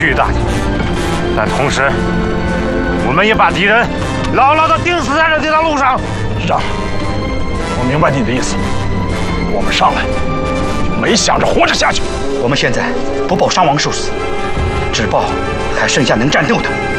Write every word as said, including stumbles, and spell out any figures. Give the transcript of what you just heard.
巨大，但同时，我们也把敌人牢牢地钉死在了这条路上。 让，我明白你的意思。我们上来就没想着活着下去。 我们现在不报伤亡数字，只报还剩下能战斗的。